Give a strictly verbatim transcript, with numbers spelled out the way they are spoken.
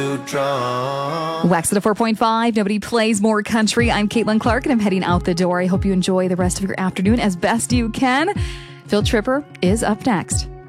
Wax at a four point five. Nobody plays more country. I'm Caitlin Clark, and I'm heading out the door. I hope you enjoy the rest of your afternoon as best you can. Phil Tripper is up next.